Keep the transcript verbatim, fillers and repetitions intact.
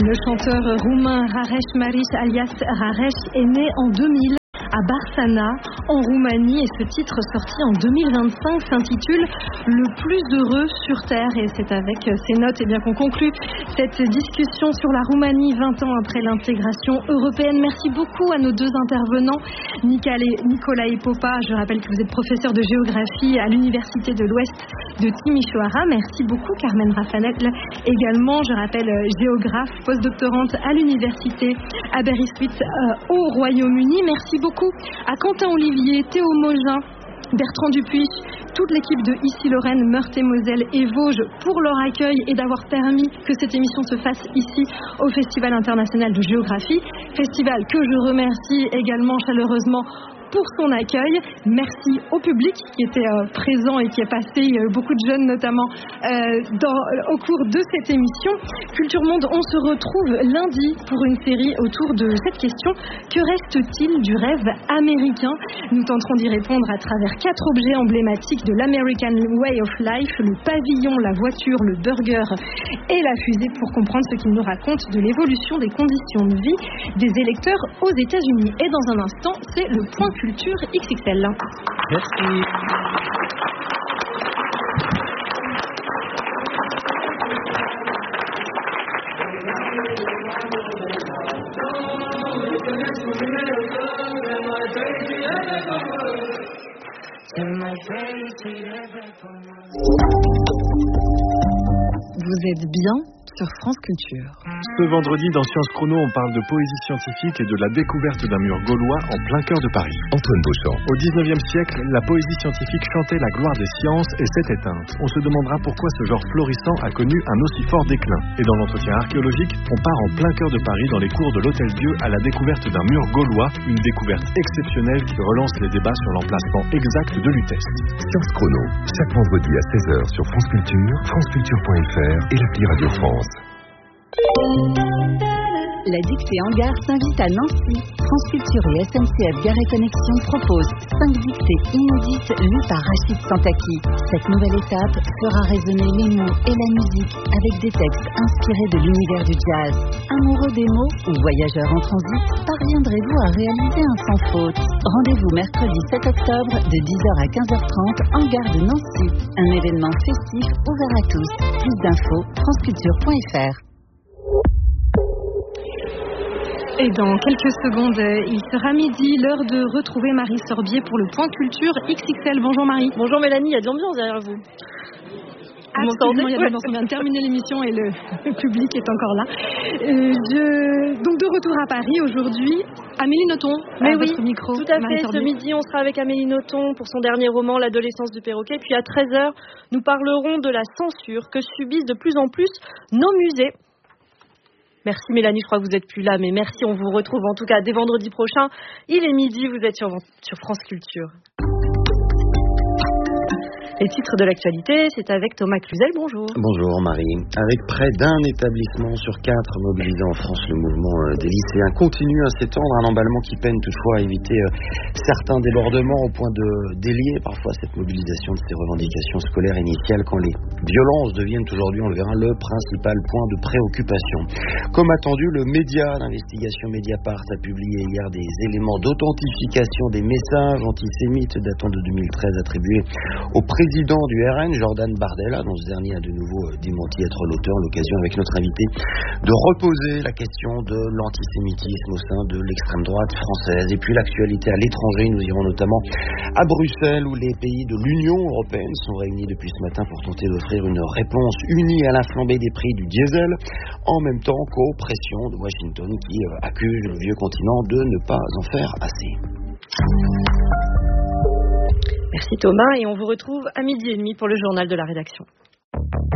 Le chanteur roumain Rareș Mariș alias Rareș est né en deux mille à Barsana, en Roumanie, et ce titre sorti en deux mille vingt-cinq s'intitule Le plus heureux sur Terre, et c'est avec ces notes eh bien, qu'on conclut cette discussion sur la Roumanie vingt ans après l'intégration européenne. Merci beaucoup à nos deux intervenants, Nicolae Popa, je rappelle que vous êtes professeur de géographie à l'Université de l'Ouest de Timișoara. Merci beaucoup Carmen Rafanel, également, je rappelle, géographe, postdoctorante à l'Université Aberystwyth euh, au Royaume-Uni. Merci beaucoup à Quentin Olivier, Théo Mogin, Bertrand Dupuis, toute l'équipe de Ici Lorraine, Meurthe-et-Moselle et Vosges pour leur accueil et d'avoir permis que cette émission se fasse ici au Festival international de géographie. Festival que je remercie également chaleureusement pour son accueil. Merci au public qui était euh, présent et qui est passé, euh, beaucoup de jeunes notamment, euh, dans, au cours de cette émission. Culture Monde, on se retrouve lundi pour une série autour de cette question. Que reste-t-il du rêve américain? Nous tenterons d'y répondre à travers quatre objets emblématiques de l'American Way of Life: le pavillon, la voiture, le burger et la fusée, pour comprendre ce qu'ils nous racontent de l'évolution des conditions de vie des électeurs aux États-Unis. Et dans un instant, c'est le point culture X X L. Merci. Vous êtes bien sur France Culture. Ce vendredi, dans Sciences Chrono, on parle de poésie scientifique et de la découverte d'un mur gaulois en plein cœur de Paris. Antoine Beauchamp. Au dix-neuvième siècle, la poésie scientifique chantait la gloire des sciences et s'est éteinte. On se demandera pourquoi ce genre florissant a connu un aussi fort déclin. Et dans l'entretien archéologique, on part en plein cœur de Paris dans les cours de l'Hôtel-Dieu à la découverte d'un mur gaulois, une découverte exceptionnelle qui relance les débats sur l'emplacement exact de Lutèce. Sciences Chrono, chaque vendredi à seize heures sur France Culture, franceculture point f r et l'appli Radio France. La dictée en gare s'invite à Nancy. France Culture et S N C F Gare et Connexion proposent cinq dictées inédites lues par Rachid Santaki. Cette nouvelle étape fera résonner les mots et la musique avec des textes inspirés de l'univers du jazz. Amoureux des mots ou voyageurs en transit, parviendrez-vous à réaliser un sans faute? Rendez-vous mercredi sept octobre de dix heures à quinze heures trente en gare de Nancy. Un événement festif ouvert à tous. Plus d'infos, franceculture point f r. Et dans quelques secondes, il sera midi, l'heure de retrouver Marie Sorbier pour le point culture X X L. Bonjour Marie. Bonjour Mélanie, il y a de l'ambiance derrière vous. Absolument, il y a de l'ambiance. On vient de terminer l'émission et le, le public est encore là. Euh, je... Donc de retour à Paris aujourd'hui, Amélie Nothomb, Mais à oui, votre micro. tout à Marie fait. Sorbier. Ce midi, on sera avec Amélie Nothomb pour son dernier roman, L'adolescence du perroquet. Puis à treize heures, nous parlerons de la censure que subissent de plus en plus nos musées. Merci Mélanie, je crois que vous n'êtes plus là, mais merci, on vous retrouve en tout cas dès vendredi prochain. Il est midi, vous êtes sur, sur France Culture. Les titres de l'actualité, c'est avec Thomas Cluzel, bonjour. Bonjour Marie. Avec près d'un établissement sur quatre mobilisé en France, le mouvement des lycéens continue à s'étendre, un emballement qui peine toutefois à éviter certains débordements au point de délier parfois cette mobilisation de ces revendications scolaires initiales quand les violences deviennent aujourd'hui, on le verra, le principal point de préoccupation. Comme attendu, le média d'investigation Mediapart a publié hier des éléments d'authentification des messages antisémites datant de deux mille treize attribués au président président du R N, Jordan Bardella, dont ce dernier a de nouveau démenti être l'auteur, l'occasion avec notre invité de reposer la question de l'antisémitisme au sein de l'extrême droite française. Et puis l'actualité à l'étranger, nous irons notamment à Bruxelles où les pays de l'Union européenne sont réunis depuis ce matin pour tenter d'offrir une réponse unie à la flambée des prix du diesel, en même temps qu'aux pressions de Washington qui accuse le vieux continent de ne pas en faire assez. Merci Thomas, et on vous retrouve à midi et demi pour le journal de la rédaction.